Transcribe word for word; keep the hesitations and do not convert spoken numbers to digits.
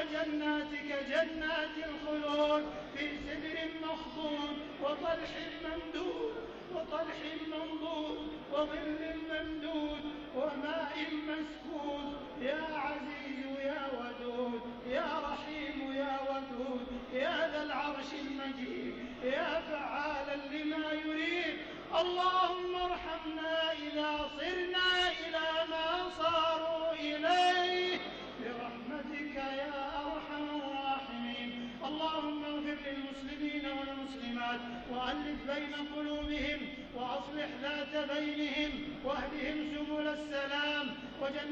جناتك جنات الخلود في سدر مخضود وطلح ممدود وطلح منضود وظل ممدود وماء مسكوب يا عزيز يا ودود يا رحيم يا ودود يا ذا العرش المجيد يا فعالا لما يريد. اللهم ارحمنا إذا صرنا إلى ما صاروا إليه برحمتك يا أرحم الراحمين. اللهم اغفر للمسلمين والمسلمات وألف بين قلوبهم وأصلح ذات بينهم واهدهم سبل السلام وجنب